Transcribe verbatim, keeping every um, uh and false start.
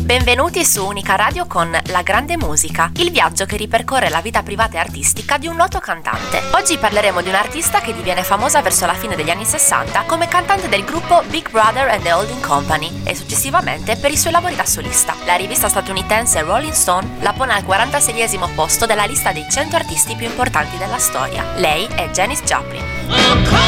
Benvenuti su Unica Radio con La Grande Musica, il viaggio che ripercorre la vita privata e artistica di un noto cantante. Oggi parleremo di un'artista che diviene famosa verso la fine degli anni sessanta come cantante del gruppo Big Brother and the Holding Company e successivamente per i suoi lavori da solista. La rivista statunitense Rolling Stone la pone al quarantaseiesimo posto della lista dei cento artisti più importanti della storia. Lei è Janis Joplin.